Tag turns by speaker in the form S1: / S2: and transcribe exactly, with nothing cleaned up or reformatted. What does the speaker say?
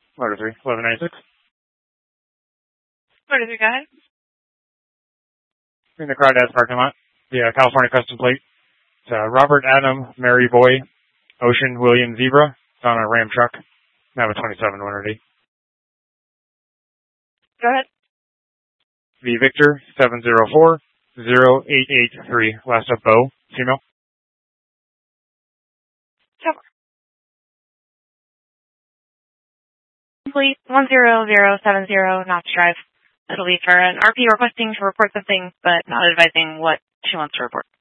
S1: Motor three, eleven ninety-six.
S2: Motor three, go ahead.
S1: In the Crawdads parking lot. The uh, California custom plate. It's uh, Robert Adam Mary Boy Ocean William Zebra. It's on a Ram truck. I have a twenty-seven winner D.
S2: Go ahead.
S1: The Victor seven zero four zero eight eight three. Last up, Bo. Female.
S2: Cover. Complete one zero zero seven zero Knots Drive. It'll be for an R P requesting to report something, but not advising what she wants to report.